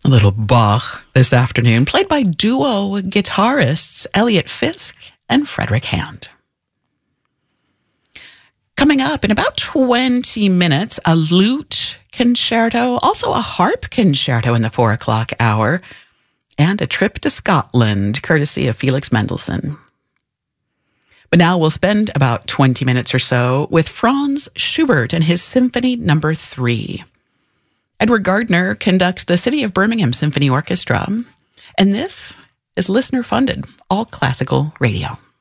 A little Bach this afternoon, played by duo guitarists Elliot Fisk and Frederick Hand. Coming up in about 20 minutes, a lute concerto, also a harp concerto in the 4 o'clock hour, and a trip to Scotland, courtesy of Felix Mendelssohn. But now we'll spend about 20 minutes or so with Franz Schubert and his Symphony No. 3. Edward Gardner conducts the City of Birmingham Symphony Orchestra, and this is listener-funded, all classical radio.